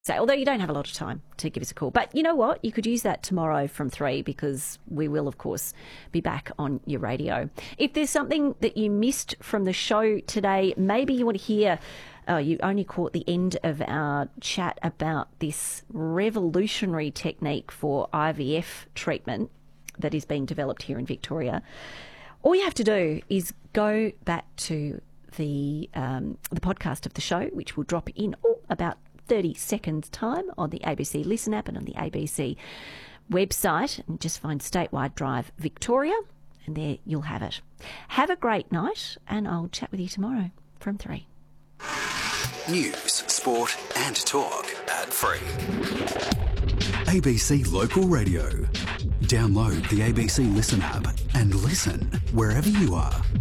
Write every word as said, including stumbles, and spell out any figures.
say, although you don't have a lot of time to give us a call. But you know what? You could use that tomorrow from three, because we will, of course, be back on your radio. If there's something that you missed from the show today, maybe you want to hear, uh, you only caught the end of our chat about this revolutionary technique for I V F treatment that is being developed here in Victoria, all you have to do is go back to the um, the podcast of the show, which will drop in oh, about thirty seconds time on the A B C Listen app and on the A B C website, and just find Statewide Drive Victoria, and there you'll have it. Have a great night, and I'll chat with you tomorrow from three. News, sport and talk ad free. A B C Local Radio. Download the A B C Listen app and listen wherever you are.